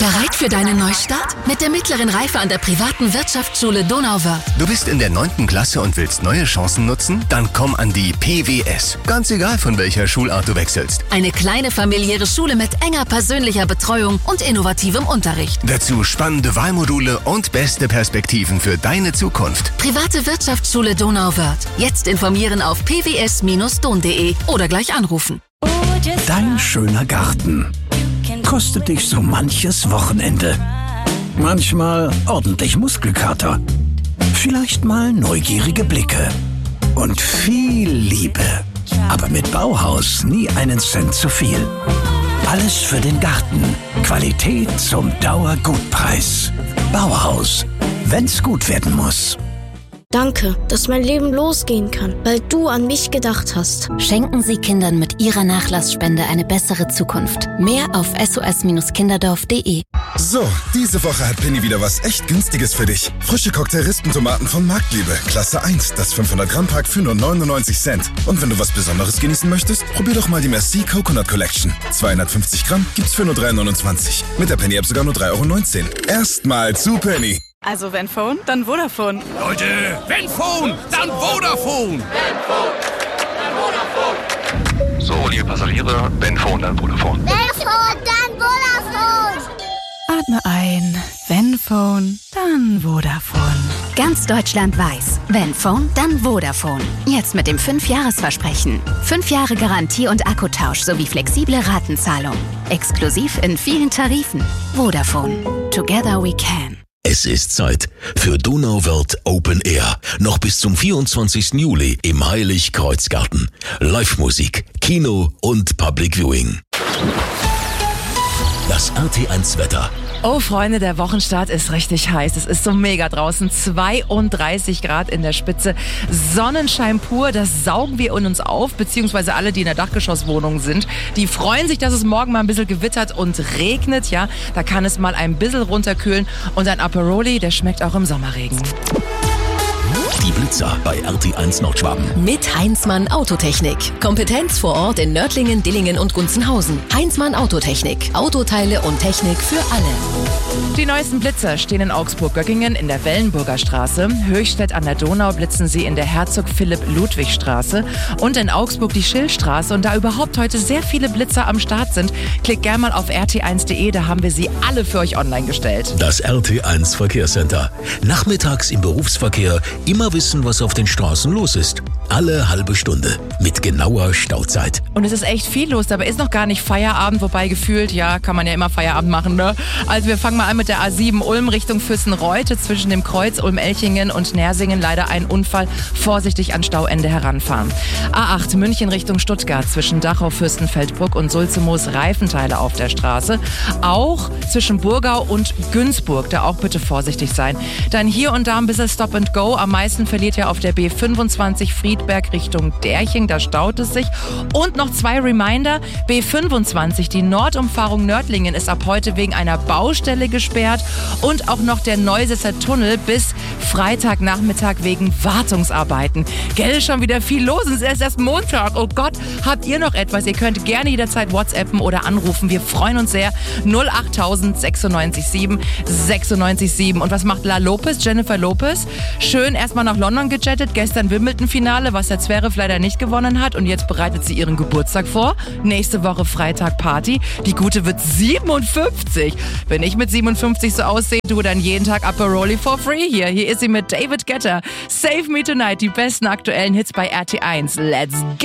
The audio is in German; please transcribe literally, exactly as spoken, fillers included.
Bereit für deinen Neustart? Mit der mittleren Reife an der privaten Wirtschaftsschule Donauwörth. Du bist in der neunten Klasse und willst neue Chancen nutzen? Dann komm an die P W S. Ganz egal, von welcher Schulart du wechselst. Eine kleine familiäre Schule mit enger persönlicher Betreuung und innovativem Unterricht. Dazu spannende Wahlmodule und beste Perspektiven für deine Zukunft. Private Wirtschaftsschule Donauwörth. Jetzt informieren auf p w s Bindestrich don punkt de oder gleich anrufen. Dein schöner Garten kostet dich so manches Wochenende. Manchmal ordentlich Muskelkater. Vielleicht mal neugierige Blicke. Und viel Liebe. Aber mit Bauhaus nie einen Cent zu viel. Alles für den Garten. Qualität zum Dauergutpreis. Bauhaus. Wenn's gut werden muss. Danke, dass mein Leben losgehen kann, weil du an mich gedacht hast. Schenken Sie Kindern mit Ihrer Nachlassspende eine bessere Zukunft. Mehr auf s o s Bindestrich kinderdorf punkt de. So, diese Woche hat Penny wieder was echt Günstiges für dich. Frische Cocktail-Rispentomaten von Marktliebe. Klasse eins, das fünfhundert Gramm Pack für nur neunundneunzig Cent. Und wenn du was Besonderes genießen möchtest, probier doch mal die Merci Coconut Collection. zweihundertfünfzig Gramm gibt's für nur drei neunundzwanzig. Mit der Penny-App sogar nur drei Euro neunzehn. Erstmal zu Penny. Also wenn Phone, dann Vodafone. Leute, wenn Phone, dann Vodafone. Wenn Phone, dann Vodafone. So, liebe Passagiere, wenn Phone, dann Vodafone. Wenn Phone, dann Vodafone. Atme ein, wenn Phone, dann Vodafone. Ganz Deutschland weiß, wenn Phone, dann Vodafone. Jetzt mit dem fünf Jahres Versprechen. fünf Jahre Garantie und Akkutausch sowie flexible Ratenzahlung. Exklusiv in vielen Tarifen. Vodafone. Together we can. Es ist Zeit für Donauwörth Open Air. Noch bis zum vierundzwanzigsten Juli im Heilig-Kreuz-Garten. Live-Musik, Kino und Public Viewing. Das R T eins Wetter. Oh Freunde, der Wochenstart ist richtig heiß. Es ist so mega draußen. zweiunddreißig Grad in der Spitze. Sonnenschein pur, das saugen wir in uns auf. Beziehungsweise alle, die in der Dachgeschosswohnung sind. Die freuen sich, dass es morgen mal ein bisschen gewittert und regnet. Ja, da kann es mal ein bisschen runterkühlen. Und ein Aperoli, der schmeckt auch im Sommerregen. Die Blitzer bei R T eins Nordschwaben. Mit Heinzmann Autotechnik. Kompetenz vor Ort in Nördlingen, Dillingen und Gunzenhausen. Heinzmann Autotechnik. Autoteile und Technik für alle. Die neuesten Blitzer stehen in Augsburg-Göckingen in der Wellenburger Straße. Höchstädt an der Donau blitzen sie in der Herzog-Philipp-Ludwig-Straße. Und in Augsburg die Schillstraße. Und da überhaupt heute sehr viele Blitzer am Start sind, klickt gerne mal auf r t eins punkt de. Da haben wir sie alle für euch online gestellt. Das R T eins Verkehrscenter. Nachmittags im Berufsverkehr immer wissen, was auf den Straßen los ist. Alle halbe Stunde mit genauer Stauzeit. Und es ist echt viel los, dabei ist noch gar nicht Feierabend, wobei gefühlt, ja, kann man ja immer Feierabend machen, ne? Also wir fangen mal an mit der A sieben Ulm Richtung Füssen-Reute zwischen dem Kreuz Ulm-Elchingen und Nersingen. Leider ein Unfall, vorsichtig an Stauende heranfahren. A acht München Richtung Stuttgart zwischen Dachau, Fürstenfeldbruck und Sulzemoos Reifenteile auf der Straße. Auch zwischen Burgau und Günzburg, da auch bitte vorsichtig sein. Dann hier und da ein bisschen Stop and Go. Am meisten verliert ja auf der B fünfundzwanzig Friedberg Richtung Derching, da staut es sich. Und noch zwei Reminder, B fünfundzwanzig, die Nordumfahrung Nördlingen ist ab heute wegen einer Baustelle gesperrt und auch noch der Neusesser Tunnel bis Freitagnachmittag wegen Wartungsarbeiten. Gell, schon wieder viel los, es ist erst Montag. Oh Gott, habt ihr noch etwas? Ihr könnt gerne jederzeit WhatsAppen oder anrufen. Wir freuen uns sehr. null acht tausend sechsundneunzig sieben sechsundneunzig sieben. Und was macht La Lopez, Jennifer Lopez? Schön erstmal nach London gejettet, gestern Wimbledon-Finale, was der Zverev leider nicht gewonnen hat. Und jetzt bereitet sie ihren Geburtstag vor. Nächste Woche Freitag Party. Die Gute wird siebenundfünfzig. Wenn ich mit siebenundfünfzig so aussehe, du dann jeden Tag Aperoli for free hier. Hier ist sie mit David Guetta. Save Me Tonight, die besten aktuellen Hits bei R T eins. Let's go!